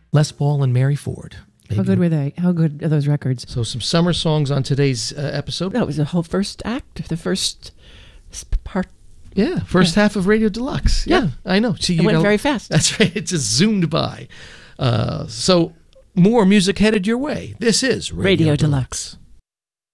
Les Paul and Mary Ford. How good were they? How good are those records? So some summer songs on today's episode. That was the whole first act, the first part. Yeah, first half of Radio Deluxe. Yeah, I know. See, it went very fast. That's right. It just zoomed by. So more music headed your way. This is Radio Deluxe.